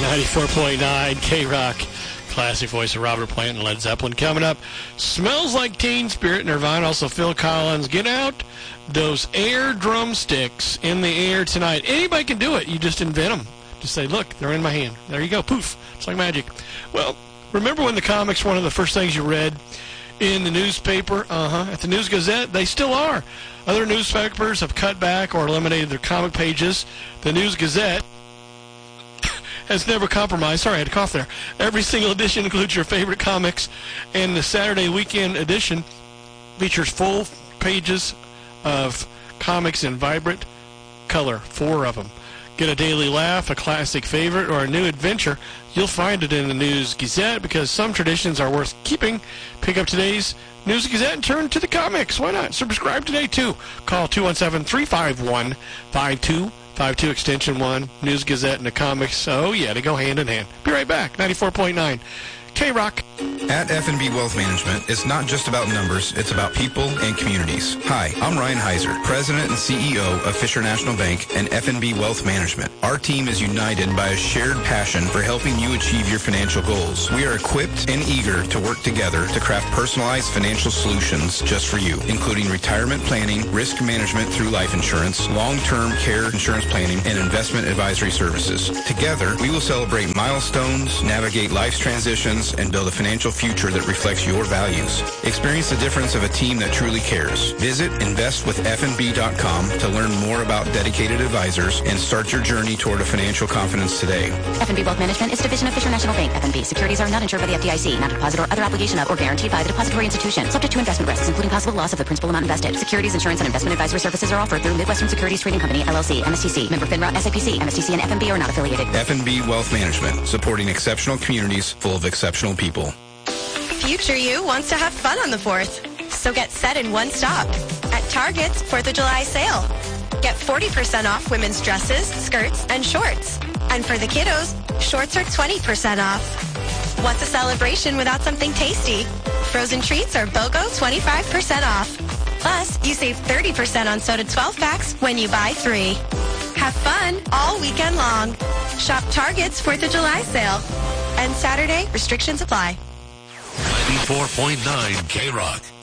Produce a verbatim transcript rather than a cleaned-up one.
ninety-four point nine K-Rock. Classic voice of Robert Plant and Led Zeppelin. Coming up, Smells Like Teen Spirit, Nirvana. Also, Phil Collins. Get out those air drumsticks in the air tonight. Anybody can do it. You just invent them. Just say, look, they're in my hand. There you go. Poof. It's like magic. Well, remember when the comics were one of the first things you read in the newspaper? Uh-huh. At the News Gazette, they still are. Other newspapers have cut back or eliminated their comic pages. The News Gazette has never compromised. Sorry, I had a cough there. Every single edition includes your favorite comics, and the Saturday weekend edition features full pages of comics in vibrant color, four of them. Get a daily laugh, a classic favorite, or a new adventure. You'll find it in the News Gazette because some traditions are worth keeping. Pick up today's News Gazette and turn to the comics. Why not? Subscribe today, too. Call two one seven, three five one, five two five two, extension one. News Gazette and the comics. Oh, yeah, they go hand in hand. Be right back. ninety-four point nine K-Rock. At F and B Wealth Management, it's not just about numbers, it's about people and communities. Hi, I'm Ryan Heiser, President and C E O of Fisher National Bank and F and B Wealth Management. Our team is united by a shared passion for helping you achieve your financial goals. We are equipped and eager to work together to craft personalized financial solutions just for you, including retirement planning, risk management through life insurance, long-term care insurance planning, and investment advisory services. Together, we will celebrate milestones, navigate life's transitions, and build a financial future that reflects your values. Experience the difference of a team that truly cares. Visit invest with f n b dot com to learn more about dedicated advisors and start your journey toward a financial confidence today. F and B Wealth Management is a division of Fisher National Bank. F and B securities are not insured by the F D I C, not a deposit or other obligation of or guaranteed by the depository institution. Subject to investment risks, including possible loss of the principal amount invested. Securities, insurance, and investment advisory services are offered through Midwestern Securities Trading Company, L L C, M S T C, member FINRA, S I P C, M S T C, and F and B are not affiliated. F and B Wealth Management, supporting exceptional communities full of exceptional people. Future you wants to have fun on the fourth, so get set in one stop at Target's fourth of July sale. Get forty percent off women's dresses, skirts, and shorts. And for the kiddos, shorts are twenty percent off. What's a celebration without something tasty? Frozen treats are BOGO twenty-five percent off. Plus, you save thirty percent on soda twelve packs when you buy three. Have fun all weekend long. Shop Target's fourth of July sale. And Saturday, restrictions apply. ninety-four point nine K-Rock.